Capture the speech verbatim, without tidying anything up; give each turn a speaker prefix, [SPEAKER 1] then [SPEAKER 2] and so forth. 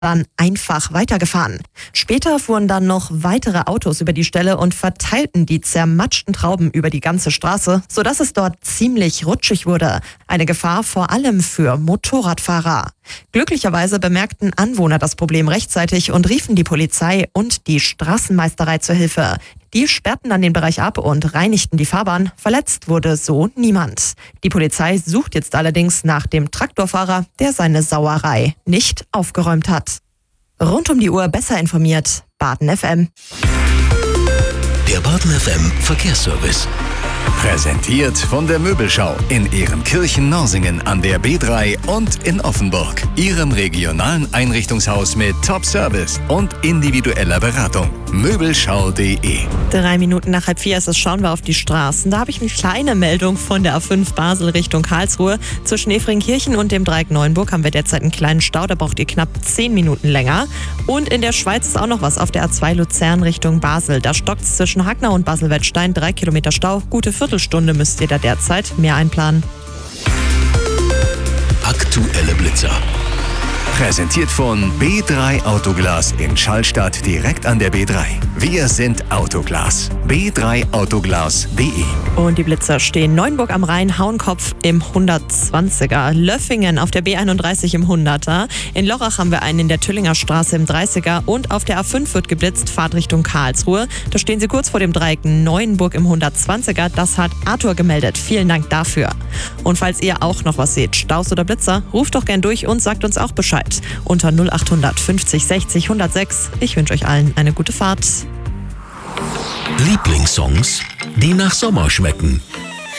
[SPEAKER 1] dann einfach weitergefahren. Später fuhren dann noch weitere Autos über die Stelle und verteilten die zermatschten Trauben über die ganze Straße, sodass es dort ziemlich rutschig wurde. Eine Gefahr vor allem für Motorradfahrer. Glücklicherweise bemerkten Anwohner das Problem rechtzeitig und riefen die Polizei und die Straßenmeisterei zur Hilfe. Die sperrten dann den Bereich ab und reinigten die Fahrbahn. Verletzt wurde so niemand. Die Polizei sucht jetzt allerdings nach dem Traktorfahrer, der seine Sauerei nicht aufgeräumt hat. Rund um die Uhr besser informiert, Baden F M.
[SPEAKER 2] Der Baden F M Verkehrsservice. Präsentiert von der Möbelschau in Ehrenkirchen-Norsingen an der B drei und in Offenburg. Ihrem regionalen Einrichtungshaus mit Top-Service und individueller Beratung. Möbelschau punkt de.
[SPEAKER 1] Drei Minuten nach halb vier ist es, schauen wir auf die Straßen. Da habe ich eine kleine Meldung von der A fünf Basel Richtung Karlsruhe. Zwischen Efringkirchen und dem Dreieck Neuenburg haben wir derzeit einen kleinen Stau. Da braucht ihr knapp zehn Minuten länger. Und in der Schweiz ist auch noch was auf der A zwei Luzern Richtung Basel. Da stockt es zwischen Hacknau und Basel-Wettstein. Drei Kilometer Stau. Gute Viertelstunde müsst ihr da derzeit mehr einplanen.
[SPEAKER 2] Aktuelle Blitzer. Präsentiert von B drei Autoglas in Schallstadt direkt an der B drei. Wir sind Autoglas. b drei autoglas punkt de.
[SPEAKER 1] Und die Blitzer stehen Neuenburg am Rhein, Hauenkopf im hundertzwanziger, Löffingen auf der B einunddreißig im hunderter, in Lorach haben wir einen in der Tüllinger Straße im dreißiger und auf der A fünf wird geblitzt, Fahrt Richtung Karlsruhe. Da stehen sie kurz vor dem Dreieck Neuenburg im hundertzwanziger, das hat Arthur gemeldet. Vielen Dank dafür. Und falls ihr auch noch was seht, Staus oder Blitzer, ruft doch gern durch und sagt uns auch Bescheid. Unter null acht hundert fünfzig sechzig hundertsechs. Ich wünsche euch allen eine gute Fahrt.
[SPEAKER 2] Lieblingssongs, die nach Sommer schmecken.